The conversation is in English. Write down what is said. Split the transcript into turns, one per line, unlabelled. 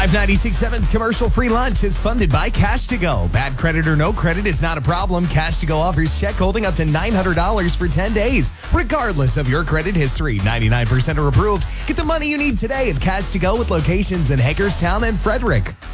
596.7's commercial-free lunch is funded by Cash to Go. Bad credit or no credit is not a problem. Cash to Go offers check holding up to $900 for 10 days, regardless of your credit history. 99% are approved. Get the money you need today at Cash to Go with locations in Hagerstown and Frederick.